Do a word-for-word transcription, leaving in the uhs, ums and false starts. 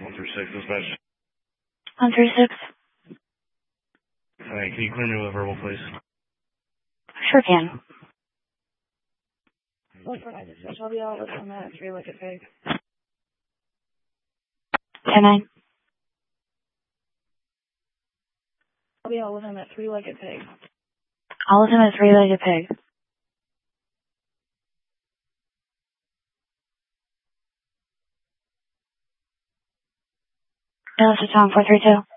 one through six, dispatch. one through six. Alright, can you clear me with a verbal, please? Sure can. Look for dispatch. I'll be out with them at three like a pig. ten nine. I'll be out with him at three-legged pig. All of them at three-legged pig. Dallas to Tom four three two.